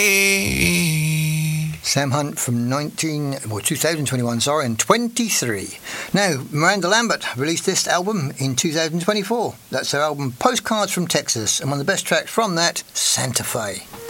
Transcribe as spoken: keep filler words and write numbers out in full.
Sam Hunt from nineteen, well, two thousand twenty-one, sorry, and twenty-three. Now, Miranda Lambert released this album in two thousand twenty-four. That's her album Postcards from Texas, and one of the best tracks from that, Santa Fe.